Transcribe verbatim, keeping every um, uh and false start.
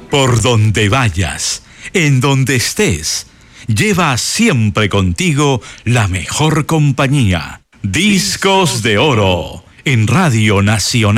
Por donde vayas, en donde estés, lleva siempre contigo la mejor compañía. Discos de Oro en Radio Nacional.